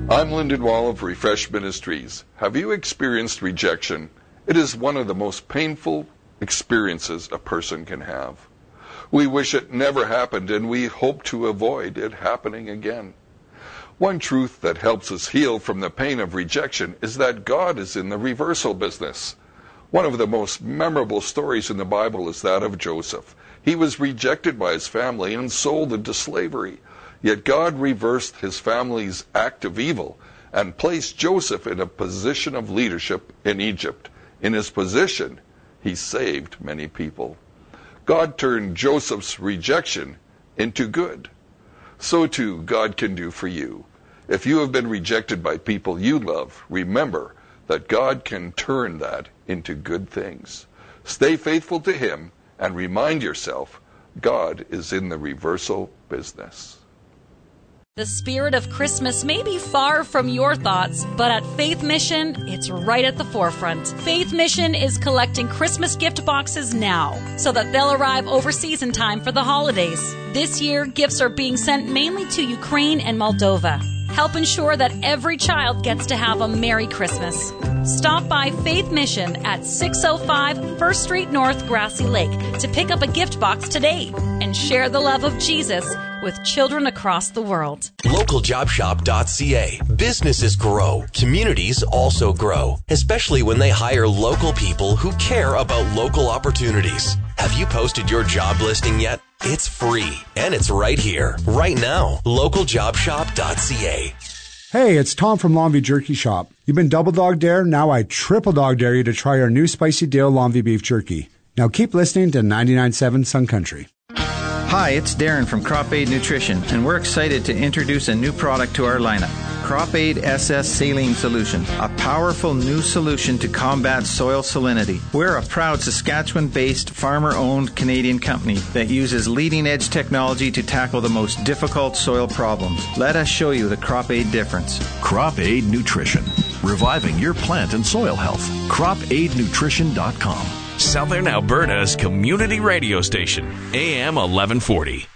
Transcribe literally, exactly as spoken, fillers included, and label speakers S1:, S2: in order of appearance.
S1: I'm Lyndon Wall of Refresh Ministries. Have you experienced rejection? It is one of the most painful experiences a person can have. We wish it never happened, and we hope to avoid it happening again. One truth that helps us heal from the pain of rejection is that God is in the reversal business. One of the most memorable stories in the Bible is that of Joseph. He was rejected by his family and sold into slavery. Yet God reversed his family's act of evil and placed Joseph in a position of leadership in Egypt. In his position, he saved many people. God turned Joseph's rejection into good. So too, God can do for you. If you have been rejected by people you love, remember that God can turn that into good things. Stay faithful to Him and remind yourself God is in the reversal business.
S2: The spirit of Christmas may be far from your thoughts, but at Faith Mission, it's right at the forefront. Faith Mission is collecting Christmas gift boxes now so that they'll arrive overseas in time for the holidays. This year, gifts are being sent mainly to Ukraine and Moldova. Help ensure that every child gets to have a Merry Christmas. Stop by Faith Mission at six oh five First Street North, Grassy Lake to pick up a gift box today and share the love of Jesus with children across the world.
S3: local job shop dot c a. Businesses grow. Communities also grow, especially when they hire local people who care about local opportunities. Have you posted your job listing yet? It's free, and it's right here, right now. local job shop dot c a.
S4: Hey, it's Tom from Longview Jerky Shop. You've been double dog dare, now I triple dog dare you to try our new Spicy Dale Longview Beef Jerky. Now keep listening to ninety-nine point seven Sun Country.
S5: Hi, it's Darren from Crop Aid Nutrition, and we're excited to introduce a new product to our lineup, Crop Aid S S Saline Solution, a powerful new solution to combat soil salinity. We're a proud Saskatchewan-based, farmer-owned Canadian company that uses leading-edge technology to tackle the most difficult soil problems. Let us show you the Crop Aid difference.
S6: Crop Aid Nutrition, reviving your plant and soil health. crop aid nutrition dot com.
S7: Southern Alberta's community radio station, A M eleven forty.